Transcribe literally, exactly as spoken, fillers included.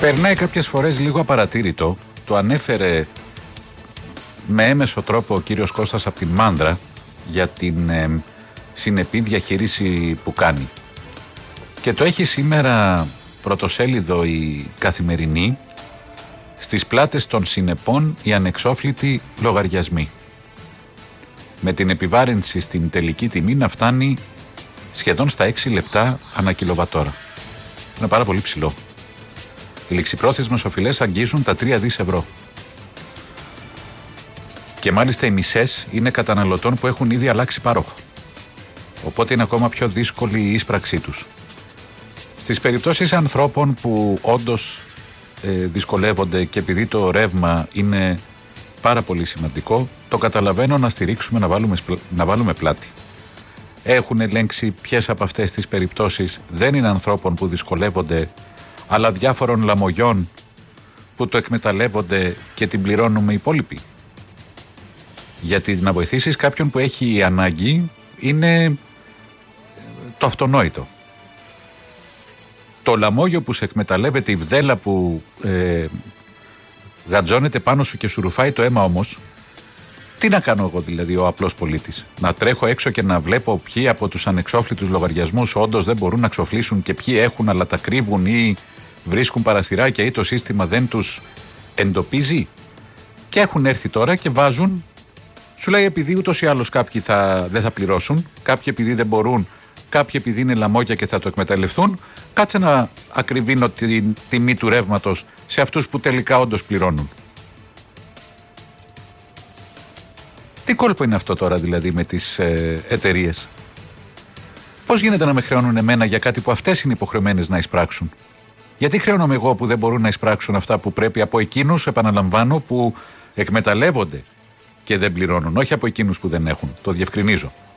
Περνάει κάποιες φορές λίγο απαρατήρητο. Το ανέφερε με έμεσο τρόπο ο κύριος Κώστας από την Μάνδρα για την ε, συνεπή διαχείριση που κάνει. Και το έχει σήμερα πρωτοσέλιδο η Καθημερινή, στις πλάτες των συνεπών οι ανεξόφλητοι λογαριασμοί. Με την επιβάρυνση στην τελική τιμή να φτάνει σχεδόν στα έξι λεπτά ανά κιλοβατόρα. Είναι πάρα πολύ ψηλό. Οι ληξιπρόθεσμες οφειλές αγγίζουν τα τρία δις ευρώ. Και μάλιστα οι μισές είναι καταναλωτών που έχουν ήδη αλλάξει πάροχο. Οπότε είναι ακόμα πιο δύσκολη η ίσπραξή τους. Στις περιπτώσεις ανθρώπων που όντως ε, δυσκολεύονται και επειδή το ρεύμα είναι πάρα πολύ σημαντικό, το καταλαβαίνω να στηρίξουμε, να βάλουμε, να βάλουμε πλάτη. Έχουν ελέγξει ποιες από αυτές τις περιπτώσεις δεν είναι ανθρώπων που δυσκολεύονται, αλλά διάφορων λαμογιών που το εκμεταλλεύονται και την πληρώνουμε οι υπόλοιποι. Γιατί να βοηθήσεις κάποιον που έχει ανάγκη είναι το αυτονόητο. Το λαμόγιο που σε εκμεταλλεύεται, η βδέλα που ε, γατζώνεται πάνω σου και σου ρουφάει το αίμα όμως, τι να κάνω εγώ δηλαδή ο απλός πολίτης? Να τρέχω έξω και να βλέπω ποιοι από τους ανεξόφλητους λογαριασμούς όντως δεν μπορούν να ξοφλήσουν και ποιοι έχουν αλλά τα κρύβουν ή βρίσκουν παραθυράκια ή το σύστημα δεν τους εντοπίζει? Και έχουν έρθει τώρα και βάζουν, σου λέει επειδή ούτως ή άλλως κάποιοι θα, δεν θα πληρώσουν, κάποιοι επειδή δεν μπορούν, κάποιοι επειδή είναι λαμόγια και θα το εκμεταλλευτούν, κάτσε να ακριβίνω την τιμή του ρεύματος σε αυτούς που τελικά όντως πληρώνουν. Τι κόλπο είναι αυτό τώρα δηλαδή με τις ε, εταιρείες? Πώς γίνεται να με χρεώνουν εμένα για κάτι που αυτές είναι υποχρεωμένες να εισπράξουν? Γιατί χρεώνομαι εγώ που δεν μπορούν να εισπράξουν αυτά που πρέπει από εκείνους, επαναλαμβάνω, που εκμεταλλεύονται και δεν πληρώνουν, όχι από εκείνους που δεν έχουν. Το διευκρινίζω.